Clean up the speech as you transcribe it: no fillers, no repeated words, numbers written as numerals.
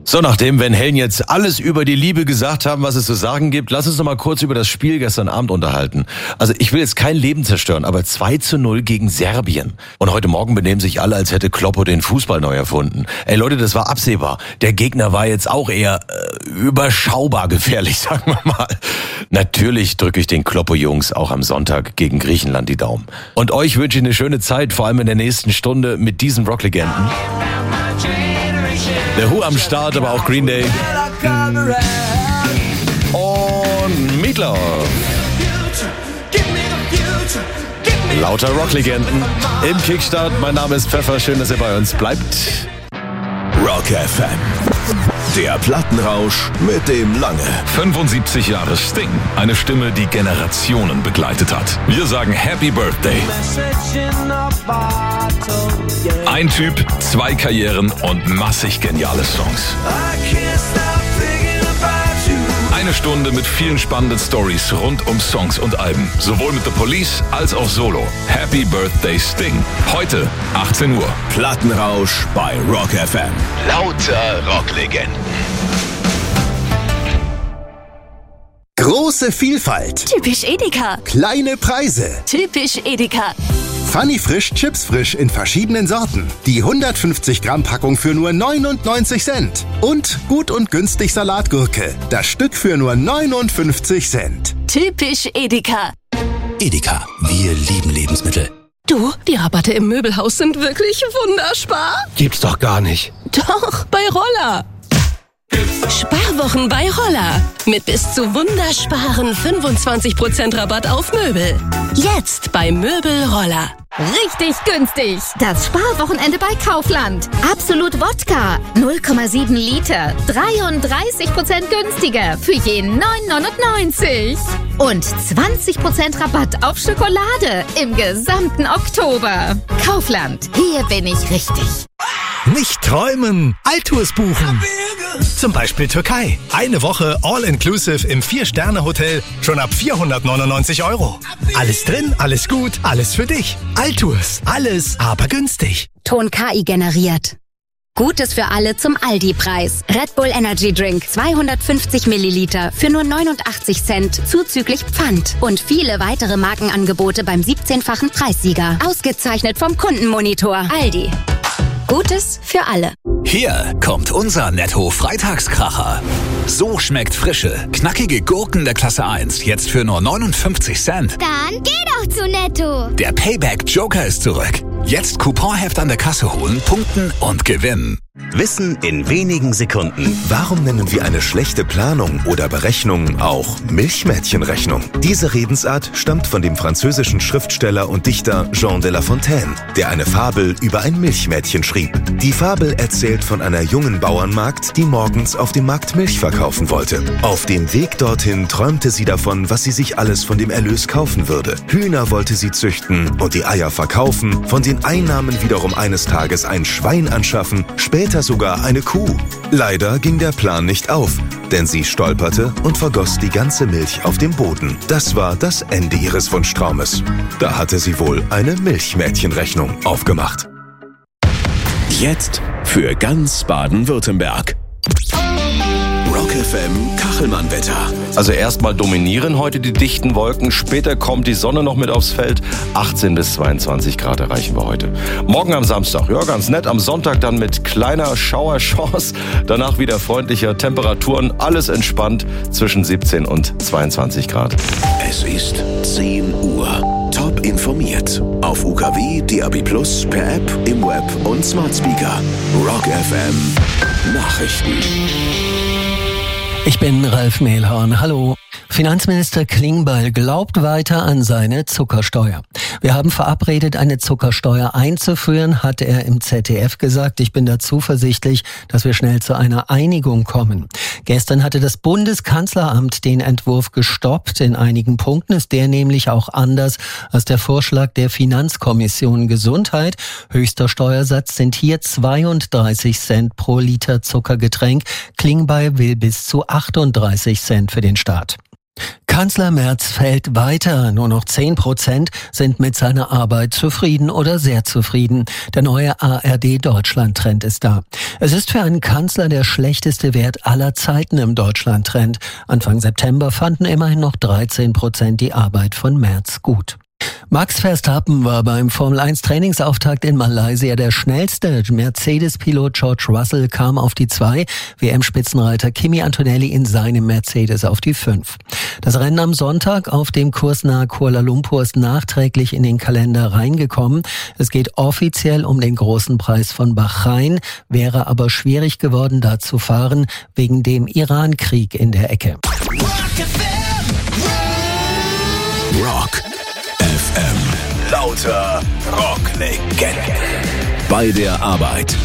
So, nachdem Van Halen jetzt alles über die Liebe gesagt haben, was es zu sagen gibt, lass uns noch mal kurz über das Spiel gestern Abend unterhalten. Also ich will jetzt kein Leben zerstören, aber 2:0 gegen Serbien. Und heute Morgen benehmen sich alle, als hätte Kloppo den Fußball neu erfunden. Ey Leute, das war absehbar. Der Gegner war jetzt auch eher überschaubar gefährlich, sagen wir mal. Natürlich drücke ich den Kloppo-Jungs auch am Sonntag gegen Griechenland die Daumen. Und euch wünsche ich eine schöne Zeit, vor allem in der nächsten Stunde mit diesen Rocklegenden. The Who am Start, aber auch Green Day. Und Meatloaf. Lauter Rocklegenden im Kickstart. Mein Name ist Pfeffer. Schön, dass ihr bei uns bleibt. Rock FM. Der Plattenrausch mit dem Lange. 75 Jahre Sting. Eine Stimme, die Generationen begleitet hat. Wir sagen Happy Birthday. Ein Typ, 2 Karrieren und massig geniale Songs. Eine Stunde mit vielen spannenden Stories rund um Songs und Alben. Sowohl mit The Police als auch solo. Happy Birthday Sting. Heute, 18 Uhr. Plattenrausch bei Rock FM. Lauter Rocklegenden. Große Vielfalt. Typisch Edeka. Kleine Preise. Typisch Edeka. Funny Frisch Chips Frisch in verschiedenen Sorten. Die 150 Gramm Packung für nur 99 Cent. Und gut und günstig Salatgurke. Das Stück für nur 59 Cent. Typisch Edeka. Edeka, wir lieben Lebensmittel. Du, die Rabatte im Möbelhaus sind wirklich wunderbar. Gibt's doch gar nicht. Doch, bei Roller. Sparwochen bei Roller. Mit bis zu wundersparen 25% Rabatt auf Möbel. Jetzt bei Möbel Roller. Richtig günstig. Das Sparwochenende bei Kaufland. Absolut Wodka. 0,7 Liter. 33% günstiger. Für jeden 9,99. Und 20% Rabatt auf Schokolade im gesamten Oktober. Kaufland. Hier bin ich richtig. Nicht träumen, Alltours buchen. Zum Beispiel Türkei. Eine Woche All-Inclusive im 4-Sterne-Hotel. Schon ab 499 €. Alles drin, alles gut, alles für dich. Alltours. Alles, aber günstig. Ton KI generiert. Gutes für alle zum Aldi-Preis. Red Bull Energy Drink 250 Milliliter für nur 89 Cent zuzüglich Pfand. Und viele weitere Markenangebote beim 17-fachen Preissieger. Ausgezeichnet vom Kundenmonitor. Aldi. Gutes für alle. Hier kommt unser Netto-Freitagskracher. So schmeckt frische, knackige Gurken der Klasse 1 jetzt für nur 59 Cent. Dann geh doch zu Netto. Der Payback-Joker ist zurück. Jetzt Couponheft an der Kasse holen, punkten und gewinnen. Wissen in wenigen Sekunden. Warum nennen wir eine schlechte Planung oder Berechnung auch Milchmädchenrechnung? Diese Redensart stammt von dem französischen Schriftsteller und Dichter Jean de La Fontaine, der eine Fabel über ein Milchmädchen schrieb. Die Fabel erzählt von einer jungen Bauernmagd, die morgens auf dem Markt Milch verkaufen wollte. Auf dem Weg dorthin träumte sie davon, was sie sich alles von dem Erlös kaufen würde. Hühner wollte sie züchten und die Eier verkaufen, von den Einnahmen wiederum eines Tages ein Schwein anschaffen, später sogar eine Kuh. Leider ging der Plan nicht auf, denn sie stolperte und vergoss die ganze Milch auf dem Boden. Das war das Ende ihres Wunschtraumes. Da hatte sie wohl eine Milchmädchenrechnung aufgemacht. Jetzt für ganz Baden-Württemberg. Rock FM Kachelmann-Wetter. Also erstmal dominieren heute die dichten Wolken, später kommt die Sonne noch mit aufs Feld. 18 bis 22 Grad erreichen wir heute. Morgen am Samstag, ja ganz nett, am Sonntag dann mit kleiner Schauerchance. Danach wieder freundlicher Temperaturen, alles entspannt zwischen 17 und 22 Grad. Es ist 10 Uhr. Top informiert. Auf UKW, DAB+, per App, im Web und Smart Speaker. Rock FM Nachrichten. Ich bin Ralf Mehlhorn. Hallo. Finanzminister Klingbeil glaubt weiter an seine Zuckersteuer. Wir haben verabredet, eine Zuckersteuer einzuführen, hat er im ZDF gesagt. Ich bin da zuversichtlich, dass wir schnell zu einer Einigung kommen. Gestern hatte das Bundeskanzleramt den Entwurf gestoppt. In einigen Punkten ist der nämlich auch anders als der Vorschlag der Finanzkommission Gesundheit. Höchster Steuersatz sind hier 32 Cent pro Liter Zuckergetränk. Klingbeil will bis zu 38 Cent für den Staat. Kanzler Merz fällt weiter. Nur noch 10% sind mit seiner Arbeit zufrieden oder sehr zufrieden. Der neue ARD-Deutschland-Trend ist da. Es ist für einen Kanzler der schlechteste Wert aller Zeiten im Deutschland-Trend. Anfang September fanden immerhin noch 13% die Arbeit von Merz gut. Max Verstappen war beim Formel-1-Trainingsauftakt in Malaysia der schnellste. Mercedes-Pilot George Russell kam auf die 2, WM-Spitzenreiter Kimi Antonelli in seinem Mercedes auf die 5. Das Rennen am Sonntag auf dem Kurs nahe Kuala Lumpur ist nachträglich in den Kalender reingekommen. Es geht offiziell um den großen Preis von Bahrain, wäre aber schwierig geworden, da zu fahren, wegen dem Iran-Krieg in der Ecke. Rock FM. Lauter Rocklegenden. Bei der Arbeit.